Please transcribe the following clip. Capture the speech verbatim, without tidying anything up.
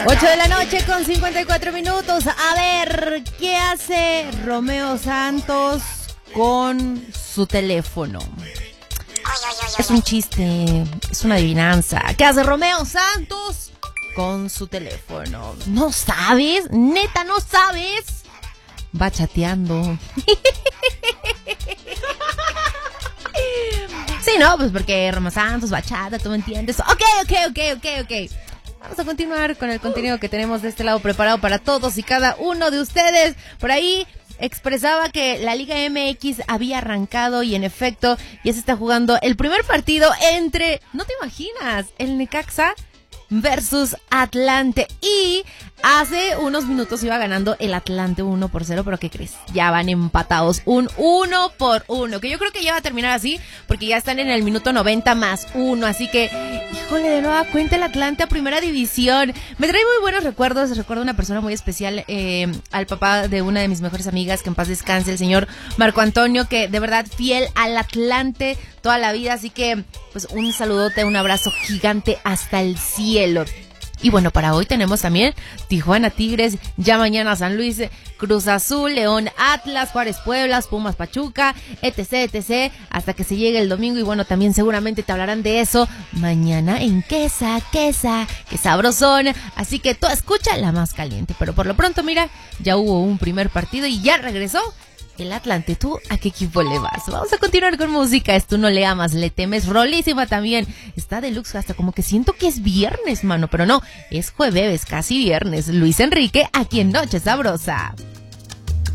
ocho de la noche con cincuenta y cuatro minutos. A ver, ¿qué hace Romeo Santos con su teléfono? Es un chiste, es una adivinanza. ¿Qué hace Romeo Santos con su teléfono? ¿No sabes? ¿Neta no sabes? Va chateando. Sí, no, pues porque Romeo Santos, bachata, tú me entiendes. Ok, ok, ok, ok, ok. Vamos a continuar con el contenido que tenemos de este lado preparado para todos y cada uno de ustedes. Por ahí expresaba que la Liga M X había arrancado y en efecto ya se está jugando el primer partido entre, no te imaginas, el Necaxa versus Atlante. Y hace unos minutos iba ganando el Atlante uno por cero, pero ¿qué crees? Ya van empatados un uno por uno, que yo creo que ya va a terminar así, porque ya están en el minuto noventa más uno, así que, híjole, de nueva cuenta el Atlante a primera división. Me trae muy buenos recuerdos, recuerdo una persona muy especial, eh, al papá de una de mis mejores amigas, que en paz descanse, el señor Marco Antonio, que de verdad fiel al Atlante toda la vida, así que pues un saludote, un abrazo gigante hasta el cielo. Y bueno, para hoy tenemos también Tijuana Tigres, ya mañana San Luis, Cruz Azul, León Atlas, Juárez Puebla, Pumas Pachuca, etc, etc, hasta que se llegue el domingo. Y bueno, también seguramente te hablarán de eso mañana en Quesa, Quesa, que sabrosón. Así que tú escucha la más caliente, pero por lo pronto mira, ya hubo un primer partido y ya regresó el Atlante. ¿Tú a qué equipo le vas? Vamos a continuar con música. Es Tú no le amas, le temes. Rolísima también. Está deluxe, hasta como que siento que es viernes, mano. Pero no, es jueves, casi viernes. Luis Enrique, aquí en Noche Sabrosa.